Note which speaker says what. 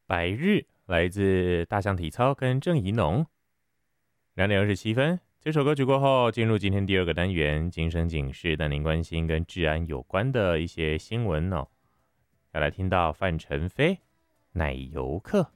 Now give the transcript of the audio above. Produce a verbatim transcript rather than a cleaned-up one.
Speaker 1: 白日来自大象体操跟郑怡农。两点二十七分，这首歌曲过后，进入今天第二个单元——今生警示，带您关心跟治安有关的一些新闻哦。要来听到范丞丞奶油客。